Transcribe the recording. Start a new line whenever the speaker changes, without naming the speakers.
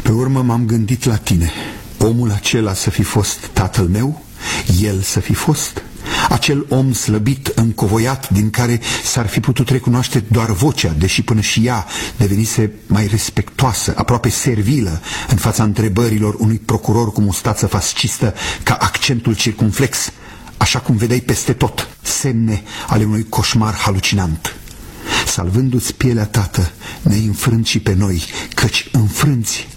Pe urmă m-am gândit la tine. Omul acela să fi fost tatăl meu, el să fi fost acel om slăbit, încovoiat, din care s-ar fi putut recunoaște doar vocea, deși până și ea devenise mai respectoasă, aproape servilă, în fața întrebărilor unui procuror cu mustață fascistă, ca accentul circumflex, așa cum vedeai peste tot, semne ale unui coșmar halucinant. Salvându-ți pielea, tată, ne-ai înfrânt și pe noi, căci înfrânți